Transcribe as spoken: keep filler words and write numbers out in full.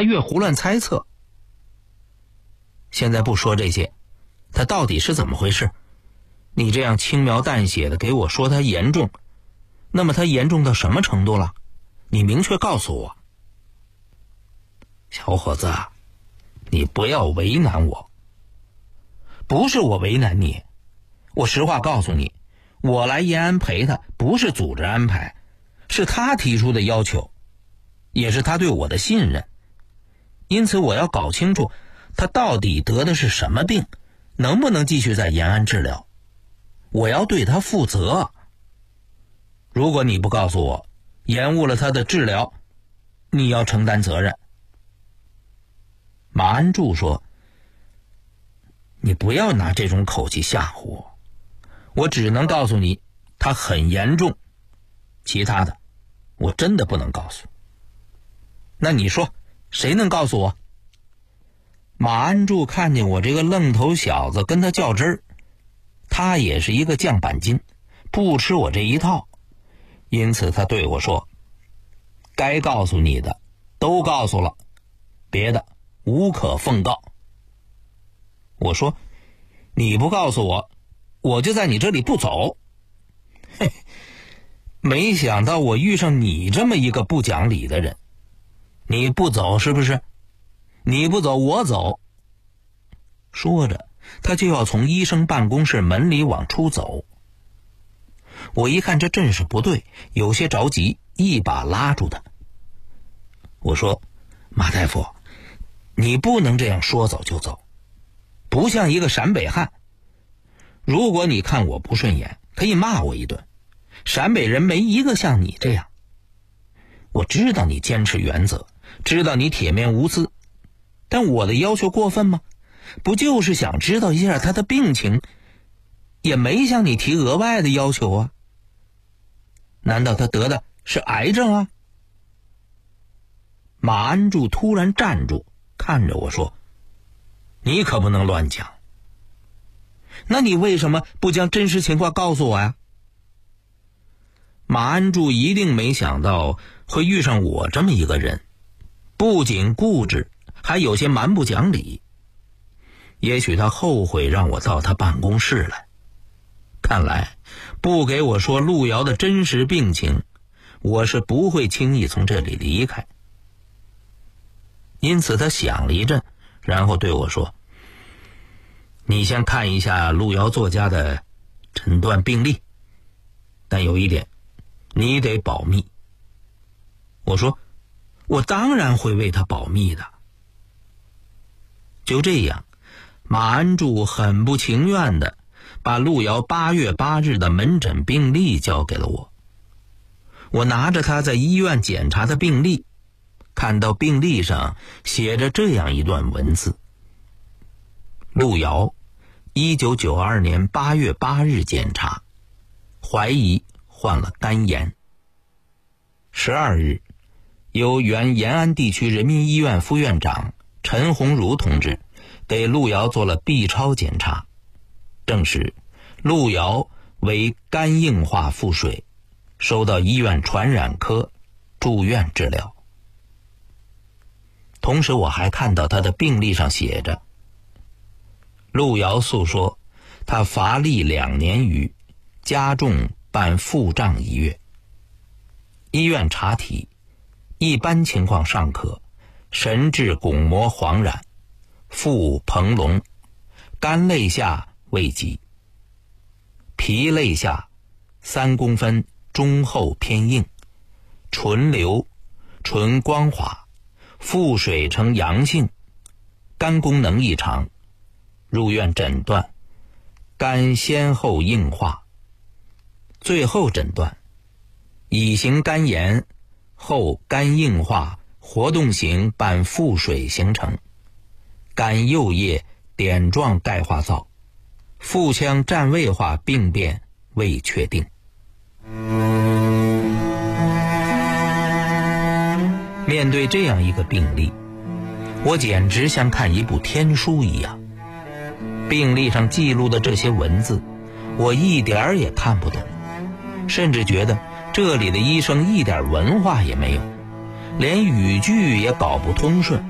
他越胡乱猜测。现在不说这些，他到底是怎么回事？你这样轻描淡写的给我说他严重，那么他严重到什么程度了？你明确告诉我。小伙子，你不要为难我。不是我为难你，我实话告诉你，我来延安陪他不是组织安排，是他提出的要求，也是他对我的信任。因此我要搞清楚他到底得的是什么病，能不能继续在延安治疗，我要对他负责。如果你不告诉我，延误了他的治疗，你要承担责任。马安柱说，你不要拿这种口气吓唬我，我只能告诉你他很严重，其他的我真的不能告诉。那你说谁能告诉我？马安柱看见我这个愣头小子跟他较真儿，他也是一个犟板筋，不吃我这一套，因此他对我说，该告诉你的都告诉了，别的无可奉告。我说，你不告诉我，我就在你这里不走。嘿，没想到我遇上你这么一个不讲理的人。你不走是不是？你不走我走。说着他就要从医生办公室门里往出走。我一看这阵势不对，有些着急，一把拉住他。我说，马大夫，你不能这样说走就走，不像一个陕北汉。如果你看我不顺眼，可以骂我一顿，陕北人没一个像你这样。我知道你坚持原则，知道你铁面无私，但我的要求过分吗？不就是想知道一下他的病情，也没向你提额外的要求啊。难道他得的是癌症啊？马安柱突然站住，看着我说，你可不能乱讲。那你为什么不将真实情况告诉我呀？马安柱一定没想到会遇上我这么一个人，不仅固执，还有些蛮不讲理。也许他后悔让我到他办公室来，看来不给我说陆遥的真实病情，我是不会轻易从这里离开。因此他想了一阵，然后对我说，你先看一下陆遥作家的诊断病历，但有一点你得保密。我说，我当然会为他保密的。就这样，马安柱很不情愿地把陆遥八月八日的门诊病历交给了我。我拿着他在医院检查的病历，看到病历上写着这样一段文字：陆遥一九九二年八月八日检查，怀疑患了肝炎。十二日，由原延安地区人民医院副院长陈鸿儒同志给陆遥做了 B 超检查，证实陆遥为肝硬化腹水，收到医院传染科住院治疗。同时我还看到他的病历上写着，陆遥诉说他乏力两年余，加重伴腹胀一月。医院查体，一般情况尚可，神志巩膜黄染，腹膨隆，肝肋下未及，脾肋下三公分中厚偏硬，唇流，唇光滑，腹水呈阳性，肝功能异常，入院诊断肝先后硬化，最后诊断乙型肝炎后肝硬化活动型伴腹水形成，肝右叶点状钙化灶，腹腔占位化病变未确定。面对这样一个病例，我简直像看一部天书一样。病历上记录的这些文字，我一点儿也看不懂，甚至觉得这里的医生一点文化也没有，连语句也搞不通顺。